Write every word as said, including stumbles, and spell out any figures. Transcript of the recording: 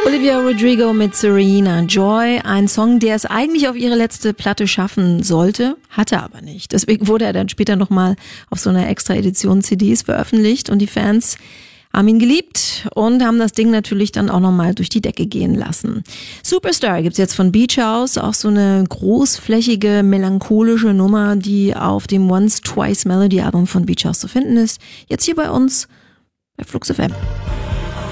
Olivia Rodrigo mit Serena Joy, ein Song, der es eigentlich auf ihre letzte Platte schaffen sollte, hatte aber nicht. Deswegen wurde er dann später nochmal auf so einer extra Edition C Ds veröffentlicht und die Fans haben ihn geliebt und haben das Ding natürlich dann auch nochmal durch die Decke gehen lassen. Superstar gibt's jetzt von Beach House, auch so eine großflächige, melancholische Nummer, die auf dem Once Twice Melody Album von Beach House zu finden ist. Jetzt hier bei uns bei Flux F M.